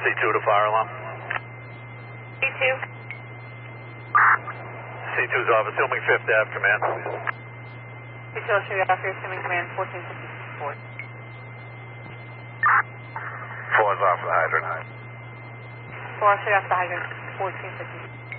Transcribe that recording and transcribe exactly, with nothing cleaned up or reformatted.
C two to fire alarm. C two. C two's off, assuming fifth Ave, command. C two, I'll show you after assuming command fourteen fifty-four. Four's off the hydrant. Four, I'll show you off the hydrant fourteen fifty-four.